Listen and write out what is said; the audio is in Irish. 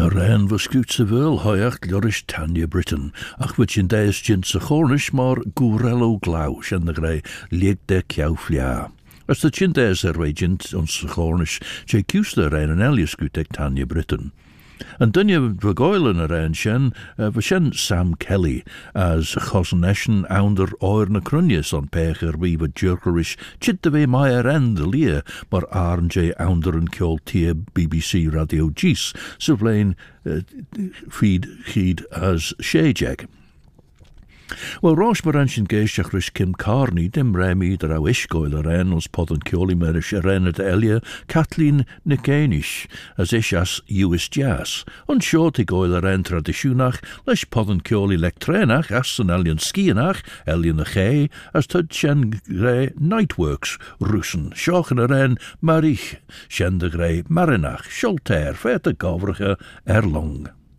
Ren was goed seveel hoiach glorish Tanya Britain, ach which in days jint se chornish mar gurello glaush en de grey leek de kjauflia. As the chindes regent ons chornish, che kuster Ren en Elias gutek Tanya Britain. And dunje vergoilen Ren shen, shen Sam Kelly, as chosneschen ounder oirne crunjes on pecher weaver jerkerish, chit de we maier en de leer, maar RJ ounder en kjol tier BBC Radio Gis, so vlain feed heed as shejeg. Well, Rosh Baranchen geishach rish Kim Carney, dim remi der au ishgoil ren os pod and kioli merish ren at Elia, Kathleen Nicanish, as ish as US Jazz. On short goil ren traditionach, lesh pod and kioli lectrenach, as an alien skienach, Elian Achay, as tud shen grey nightworks, Russen, shochen ren marich, shen de grey marinach, Scholter, fete govrige erlong.